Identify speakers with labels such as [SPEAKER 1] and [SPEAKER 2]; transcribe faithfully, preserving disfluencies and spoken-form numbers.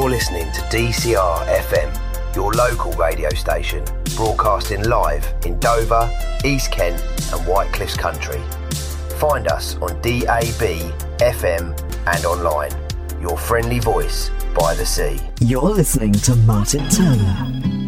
[SPEAKER 1] You're listening to D C R F M, your local radio station, broadcasting live in Dover, East Kent and White Cliffs Country. Find us on D A B, F M and online. Your friendly voice by the sea.
[SPEAKER 2] You're listening to Martin Turner.